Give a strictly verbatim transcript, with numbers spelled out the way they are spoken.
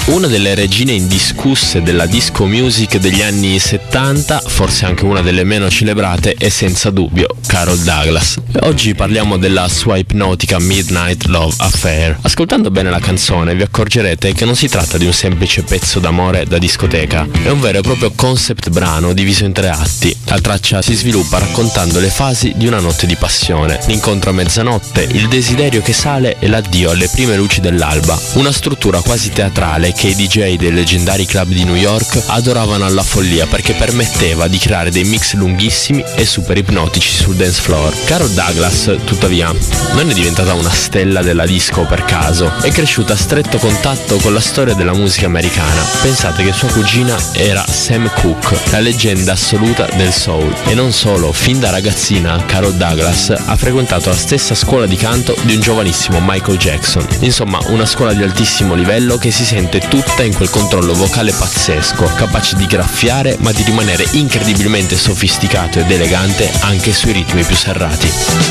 Una delle regine indiscusse della disco music degli anni settanta, forse anche una delle meno celebrate, è senza dubbio Carol Douglas. E oggi parliamo della sua ipnotica Midnight Love Affair. Ascoltando bene la canzone vi accorgerete che non si tratta di un semplice pezzo d'amore da discoteca, è un vero e proprio concept brano diviso in tre atti. La traccia si sviluppa raccontando le fasi di una notte di passione, l'incontro a mezzanotte, il desiderio che sale e l'addio alle prime luci dell'alba. Una struttura quasi teatrale che i D J dei leggendari club di New York adoravano alla follia perché permetteva di creare dei mix lunghissimi e super ipnotici sul dance floor. Carol Douglas, tuttavia, non è diventata una stella della disco per caso, è cresciuta a stretto contatto con la storia della musica americana. Pensate che sua cugina era Sam Cooke, la leggenda assoluta del soul. E non solo, fin da ragazzina Carol Douglas ha frequentato la stessa scuola di canto di un giovanissimo Michael Jackson. Insomma, una scuola di altissimo livello che si sente tutta in quel controllo vocale pazzesco, capace di graffiare ma di rimanere incredibilmente sofisticato ed elegante anche sui ritmi più serrati.